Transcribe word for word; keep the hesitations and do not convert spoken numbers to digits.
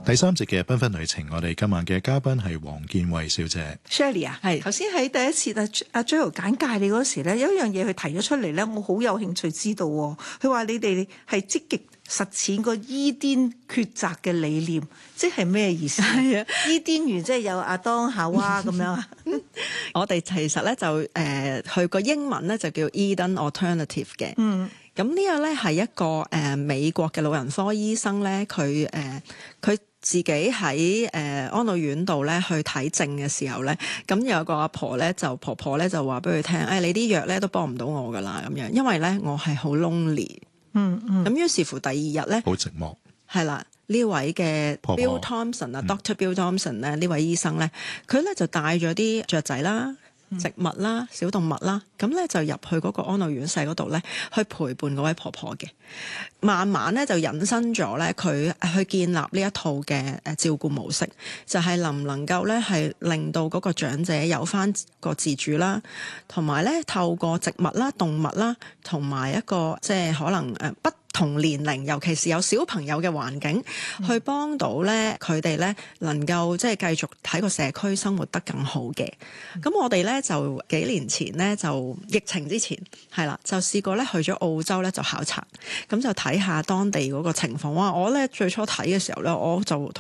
第三節嘅繽紛旅程，我哋今晚嘅嘉賓係黃建慧小姐。 Shirley 啊，係頭先喺第一次阿阿 Jo 簡介你嗰時咧，有一樣嘢佢提咗出嚟咧，我好有興趣知道喎。佢話你哋係積極實踐個伊甸抉擇嘅理念，即係咩意思？係啊，伊甸園即係有亞當夏娃咁樣啊。 我哋其實咧就誒，佢、呃、個英文咧就叫 Eden Alternative 嘅。嗯。咁呢個咧係一個誒、呃、美國嘅老人科醫生咧，佢誒佢自己喺誒、呃、安老院度咧去睇症嘅時候咧，咁有個阿婆咧就婆婆咧就話俾佢聽，誒、哎、你啲藥咧都幫唔到我噶啦咁樣，因為咧我係好 lonely。嗯嗯。咁於是乎第二日咧， 好寂寞。 係啦，呢位嘅 Bill 婆婆 Thompson 啊、嗯、，Doctor Bill Thompson 咧呢位醫生咧，佢咧就帶咗啲雀仔啦、植物啦、小動物啦，咁咧就入去嗰個安老院舍嗰度咧，去陪伴嗰位婆婆嘅。慢慢咧就引申咗咧，佢去建立呢一套嘅誒照顧模式，就係、是、能唔能夠咧係令到嗰個長者有返個自主啦，同埋咧透過植物啦、動物啦，同埋一個即係可能誒不同年齡，尤其是有小朋友嘅環境，嗯、去幫到咧佢哋咧能夠即係繼續喺個社區生活得更好嘅。咁、嗯、我哋咧就幾年前咧就疫情之前係啦，就試過咧去咗澳洲咧就考察，咁就睇下當地嗰個情況。哇！我咧最初睇嘅時候咧，我就